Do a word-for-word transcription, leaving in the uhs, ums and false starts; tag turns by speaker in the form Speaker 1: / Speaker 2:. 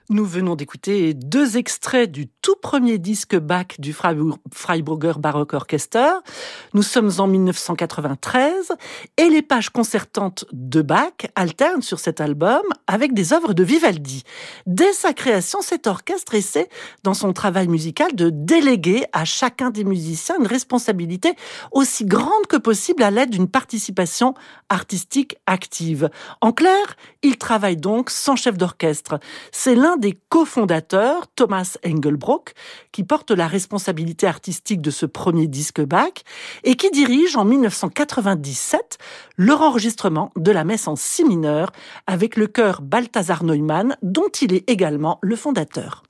Speaker 1: Nous venons d'écouter deux extraits du tout premier disque Bach du Freiburg- Freiburger Baroque Orchester. Nous sommes en mille neuf cent quatre-vingt-treize et les pages concertantes de Bach alternent sur cet album avec des œuvres de Vivaldi. Dès sa création, cet orchestre essaie, dans son travail musical, de déléguer à chacun des musiciens une responsabilité aussi grande que possible à l'aide d'une participation artistique active. En clair, il travaille donc sans chef d'orchestre. C'est l'un des cofondateurs, Thomas Engelbrock, qui porte la responsabilité artistique de ce premier disque Bach et qui dirige en mille neuf cent quatre-vingt-dix-sept leur enregistrement de la messe en si mineur avec le chœur Balthasar Neumann, dont il est également le fondateur.